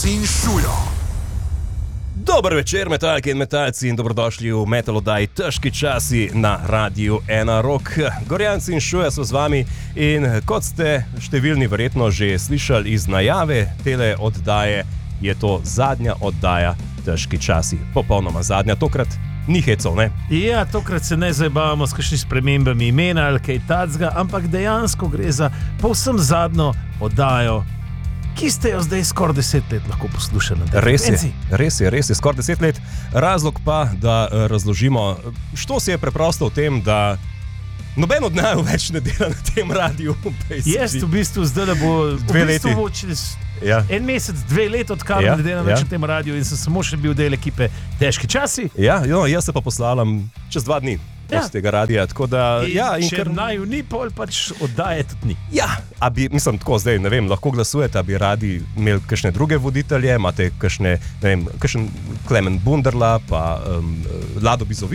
in Šujo. Dober večer, metalke in metalci, in dobrodošli v Metal oddaji Težki časi na Radiu 1 Rock. Gorjanci in Šuja so z vami in kot ste številni verjetno že slišali iz najave tele oddaje, je to zadnja oddaja Težki časi. Popolnoma zadnja, tokrat ni hecov, ne? Ja, tokrat se ne zabavamo s kakšnimi spremembami imena ali kaj takega, ampak dejansko gre za povsem zadnjo oddajo, ki ste jo zdaj skoraj 10 let lahko poslušali. Res je, skoraj 10 let. Razlog pa, da razložimo, što se je preprosto v tem, da noben od naju več ne dela na tem radiju. Jaz v bistvu zdaj bo 2 leti. Ja. En mesec, 2 let, odkar ne delam več na tem radiju in sem samo še bil del ekipe Težki časi. Ja, jaz se pa poslavljam čez 2 dni. Z tega radia, tako da... In če naju ni, pol pač oddaje tudi ni. Ja, mislim tako zdaj, ne vem, lahko glasujete, bi radi imeli kakšne druge voditelje, imate kakšne, ne vem, kakšen Klemen Bunderla, pa Lado Bizović.